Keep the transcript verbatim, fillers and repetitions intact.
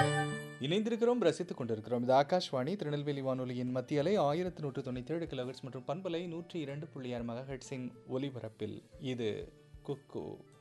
இணைந்திருக்கிறோம், ரசித்துக் கொண்டிருக்கிறோம். இது ஆகாஷ்வாணி திருநெல்வேலி வானொலியின் மத்திய அலை ஆயிரத்து நூற்று தொண்ணூற்றி ஏழு கிலோஹெர்ட்ஸ் மற்றும் பண்பலை நூற்றி இரண்டு புள்ளி ஆறு மெகாஹெர்ட்ஸின் ஒலிபரப்பில் இது குக்கு.